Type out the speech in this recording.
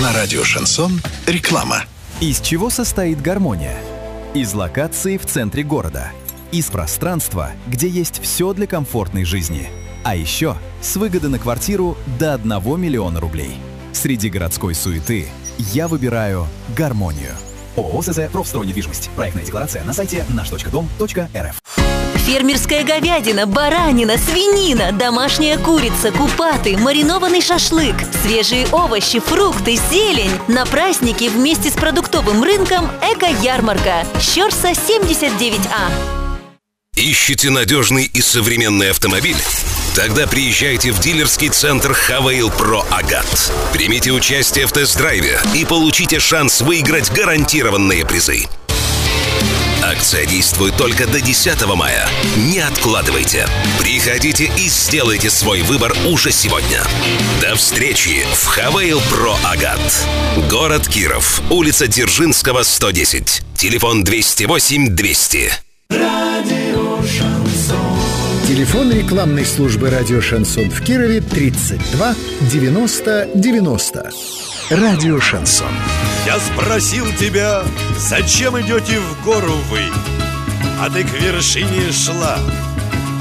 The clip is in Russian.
На радио «Шансон» реклама. Из чего состоит гармония? Из локации в центре города. Из пространства, где есть все для комфортной жизни. А еще с выгодой на квартиру до 1 миллиона рублей. Среди городской суеты я выбираю гармонию. ООО «СЗ Профстрой недвижимость». Проектная декларация на сайте наш.дом.рф. Фермерская говядина, баранина, свинина, домашняя курица, купаты, маринованный шашлык, свежие овощи, фрукты, зелень. На праздники вместе с продуктовым рынком «Эко-ярмарка». Щорса, 79А. Ищете надежный и современный автомобиль? Тогда приезжайте в дилерский центр Хавейл Про Агат. Примите участие в тест-драйве и получите шанс выиграть гарантированные призы. Акция действует только до 10 мая. Не откладывайте. Приходите и сделайте свой выбор уже сегодня. До встречи в Хавейл Про Агат. Город Киров. Улица Дзержинского, 110. Телефон 208 200. Телефон рекламной службы «Радио Шансон» в Кирове 32 90 90. Радио Шансон. Я спросил тебя, зачем идете в гору вы? А ты к вершине шла.